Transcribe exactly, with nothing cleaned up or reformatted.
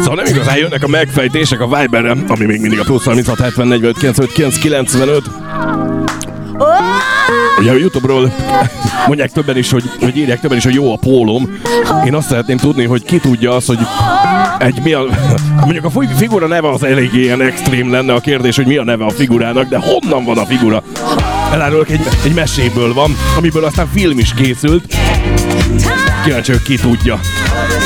Szóval nem igazán jönnek a megfejtések a Viberre, ami még mindig a plusz harminchat hetven negyvenöt kilencvenöt kilencvenöt. Ugye a YouTube-ról mondják többen is, hogy, hogy írják többen is, hogy jó a pólom. Én azt szeretném tudni, hogy ki tudja azt, hogy egy mi a... Mondjuk a figura neve az elég ilyen extrém lenne a kérdés, hogy mi a neve a figurának, de honnan van a figura? Elárulok, egy, egy meséből van, amiből aztán film is készült. Kíváncsi, hogy ki tudja.